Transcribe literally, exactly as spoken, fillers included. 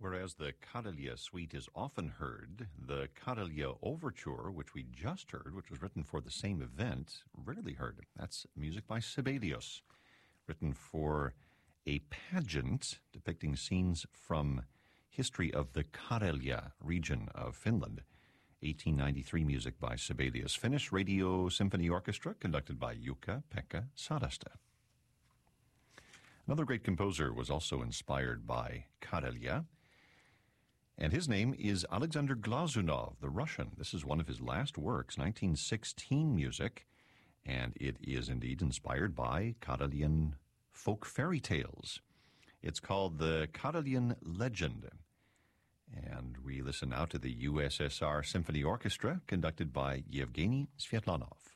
Whereas the Karelia Suite is often heard, the Karelia Overture, which we just heard, which was written for the same event, rarely heard. That's music by Sibelius, written for a pageant depicting scenes from history of the Karelia region of Finland. eighteen ninety-three music by Sibelius. Finnish Radio Symphony Orchestra, conducted by Jukka-Pekka Saraste. Another great composer was also inspired by Karelia, and his name is Alexander Glazunov, the Russian. This is one of his last works, nineteen sixteen music, and it is indeed inspired by Karelian folk fairy tales. It's called the Karelian Legend. And we listen now to the U S S R Symphony Orchestra, conducted by Yevgeny Svetlanov.